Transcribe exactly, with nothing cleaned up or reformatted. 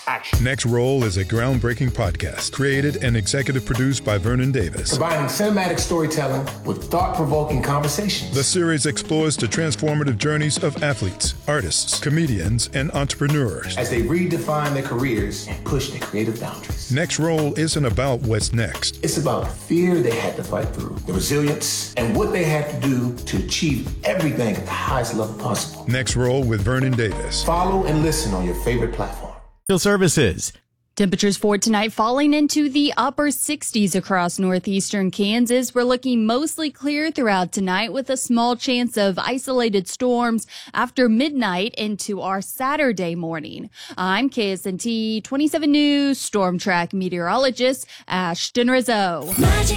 action. Next Roll is a groundbreaking podcast created and executive produced by Vernon Davis. Combining cinematic storytelling with thought-provoking conversations. The series explores the transformative journeys of athletes, artists, comedians, and entrepreneurs as they redefine their careers and push their creative boundaries. Next Roll isn't about what's next. It's about the fear they had to fight through, the resilience, and what they had to do to achieve everything at the highest level possible. Next Roll with Vernon Davis. Follow and listen on your favorite platform. Services. Temperatures for tonight falling into the upper sixties across northeastern Kansas. We're looking mostly clear throughout tonight with a small chance of isolated storms after midnight into our Saturday morning. I'm K S N T twenty-seven News Storm Track meteorologist Ashton Rizzo. Magic